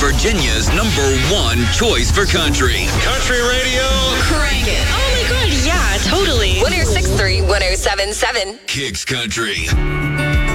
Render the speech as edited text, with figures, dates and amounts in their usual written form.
Virginia's #1 choice for country. Country radio. Crank it. Oh my God, yeah, totally. 1063, 1077. Kicks Country.